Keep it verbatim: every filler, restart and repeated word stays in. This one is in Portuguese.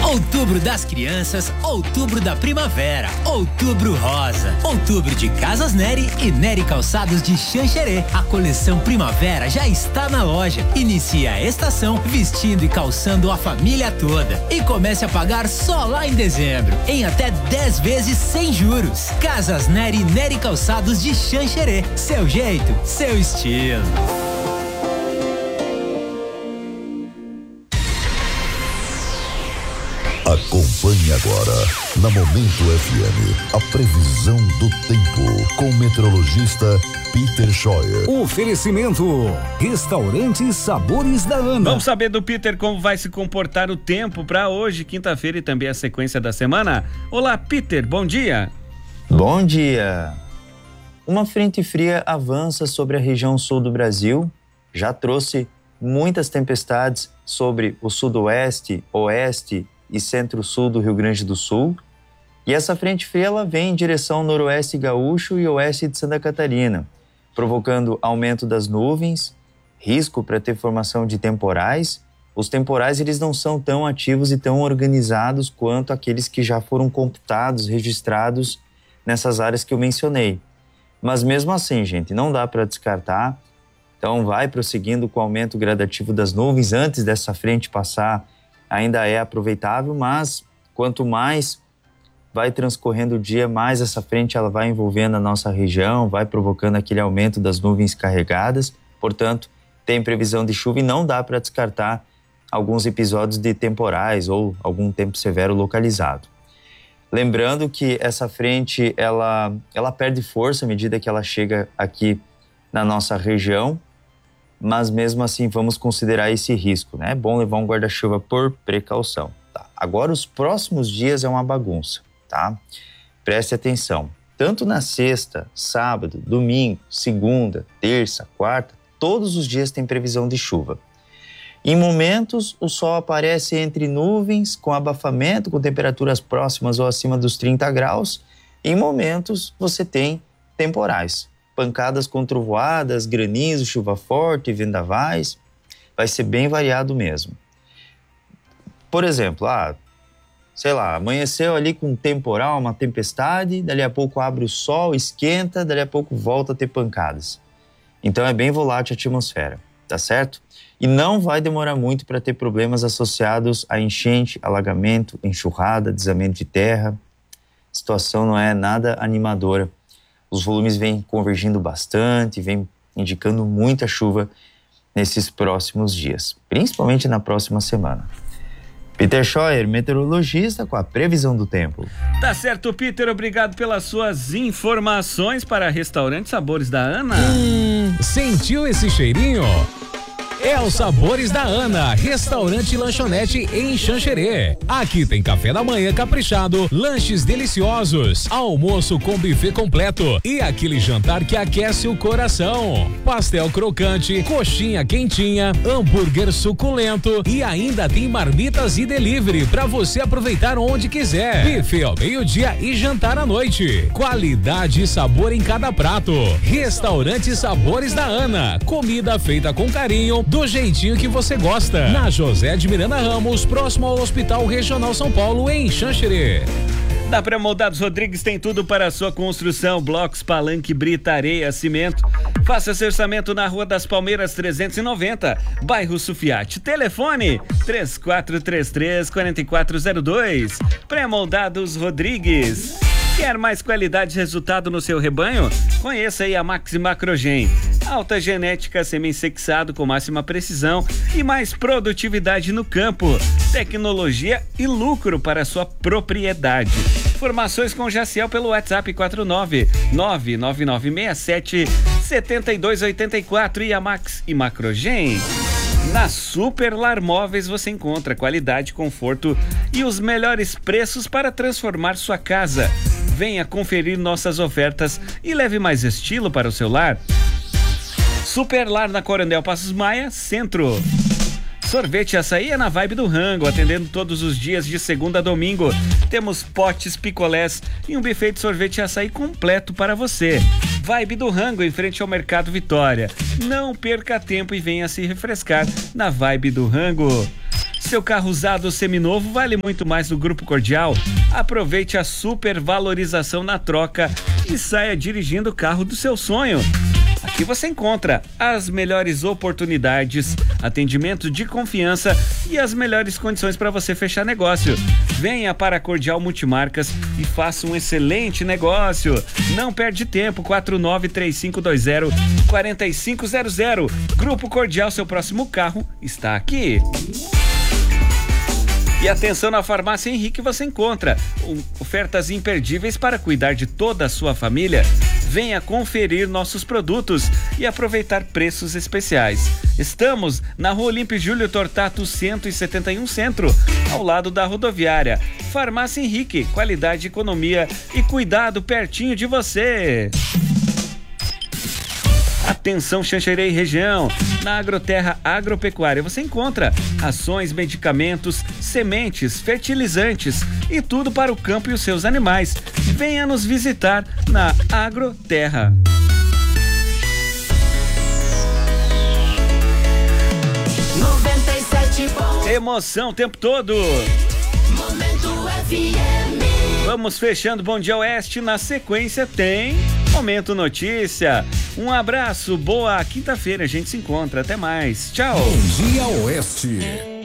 Outubro das Crianças, Outubro da Primavera, Outubro Rosa, Outubro de Casas Nery e Nery Calçados de Xanxerê. A coleção Primavera já está na loja. Inicie a estação vestindo e calçando a família toda. E comece a pagar só lá em dezembro, em até dez vezes sem juros. Casas Nery e Nery Calçados de Xanxerê. Seu jeito, seu estilo. Acompanhe agora, na Momento F M, a previsão do tempo, com o meteorologista Peter Scheuer. Oferecimento, Restaurante Sabores da Ana. Vamos saber do Peter como vai se comportar o tempo para hoje, quinta-feira, e também a sequência da semana. Olá, Peter, bom dia. Bom dia. Uma frente fria avança sobre a região sul do Brasil, já trouxe muitas tempestades sobre o sudoeste, oeste e centro-sul do Rio Grande do Sul. E essa frente fria ela vem em direção noroeste gaúcho e oeste de Santa Catarina, provocando aumento das nuvens, risco para ter formação de temporais. Os temporais eles não são tão ativos e tão organizados quanto aqueles que já foram computados, registrados nessas áreas que eu mencionei. Mas mesmo assim, gente, não dá para descartar. Então vai prosseguindo com o aumento gradativo das nuvens antes dessa frente passar. Ainda é aproveitável, mas quanto mais vai transcorrendo o dia, mais essa frente ela vai envolvendo a nossa região, vai provocando aquele aumento das nuvens carregadas. Portanto, tem previsão de chuva e não dá para descartar alguns episódios de temporais ou algum tempo severo localizado. Lembrando que essa frente ela, ela perde força à medida que ela chega aqui na nossa região, mas mesmo assim vamos considerar esse risco, né? É bom levar um guarda-chuva por precaução. Tá? Agora os próximos dias é uma bagunça, tá? Preste atenção. Tanto na sexta, sábado, domingo, segunda, terça, quarta, todos os dias tem previsão de chuva. Em momentos, o sol aparece entre nuvens, com abafamento, com temperaturas próximas ou acima dos trinta graus. Em momentos, você tem temporais. Pancadas com trovoadas, granizo, chuva forte, vendavais, vai ser bem variado mesmo. Por exemplo, ah, sei lá, amanheceu ali com um temporal, uma tempestade, dali a pouco abre o sol, esquenta, dali a pouco volta a ter pancadas. Então é bem volátil a atmosfera, tá certo? E não vai demorar muito para ter problemas associados a enchente, alagamento, enxurrada, deslizamento de terra. A situação não é nada animadora. Os volumes vêm convergindo bastante, vêm indicando muita chuva nesses próximos dias, principalmente na próxima semana. Peter Scheuer, meteorologista, com a previsão do tempo. Tá certo, Peter, obrigado pelas suas informações para Restaurante Sabores da Ana. Hum, sentiu esse cheirinho? É os Sabores da Ana, restaurante e lanchonete em Xanxerê. Aqui tem café da manhã caprichado, lanches deliciosos, almoço com buffet completo e aquele jantar que aquece o coração. Pastel crocante, coxinha quentinha, hambúrguer suculento e ainda tem marmitas e delivery para você aproveitar onde quiser. Buffet ao meio-dia e jantar à noite. Qualidade e sabor em cada prato. Restaurante Sabores da Ana, comida feita com carinho, do jeitinho que você gosta. Na José de Miranda Ramos, próximo ao Hospital Regional São Paulo, em Xanxerê. Da Pré-Moldados Rodrigues tem tudo para a sua construção: blocos, palanque, brita, areia, cimento. Faça seu orçamento na Rua das Palmeiras trezentos e noventa, bairro Sufiate. Telefone três quatro três três, quatro quatro zero dois. Pré-Moldados Rodrigues. Quer mais qualidade e resultado no seu rebanho? Conheça aí a Maxi Macrogen. Alta genética, semi-sexado com máxima precisão e mais produtividade no campo. Tecnologia e lucro para a sua propriedade. Informações com Jaciel pelo WhatsApp quatro nove nove nove nove seis sete sete dois oito quatro. E a Max e Macrogen. Na Superlar Móveis você encontra qualidade, conforto e os melhores preços para transformar sua casa. Venha conferir nossas ofertas e leve mais estilo para o seu lar. Superlar na Coronel Passos Maia, Centro. Sorvete e açaí é na Vibe do Rango, atendendo todos os dias de segunda a domingo. Temos potes, picolés e um buffet de sorvete e açaí completo para você. Vibe do Rango, em frente ao Mercado Vitória. Não perca tempo e venha se refrescar na Vibe do Rango. Seu carro usado ou seminovo vale muito mais no Grupo Cordial. Aproveite a supervalorização na troca e saia dirigindo o carro do seu sonho. Aqui você encontra as melhores oportunidades, atendimento de confiança e as melhores condições para você fechar negócio. Venha para a Cordial Multimarcas e faça um excelente negócio. Não perde tempo, quatro nove três cinco dois zero quatro cinco zero zero. Grupo Cordial, seu próximo carro está aqui. E atenção, na Farmácia Henrique você encontra ofertas imperdíveis para cuidar de toda a sua família. Venha conferir nossos produtos e aproveitar preços especiais. Estamos na Rua Olímpio Júlio Tortato cento e setenta e um Centro, ao lado da rodoviária. Farmácia Henrique, qualidade, economia e cuidado pertinho de você. Atenção, Xanxerê e região. Na Agroterra Agropecuária você encontra rações, medicamentos, sementes, fertilizantes e tudo para o campo e os seus animais. Venha nos visitar na Agroterra. noventa e sete pontos. Emoção o tempo todo. Momento F M. Vamos fechando Bom Dia Oeste. Na sequência tem Momento Notícia. Um abraço, boa quinta-feira, a gente se encontra. Até mais. Tchau. Bom Dia Oeste.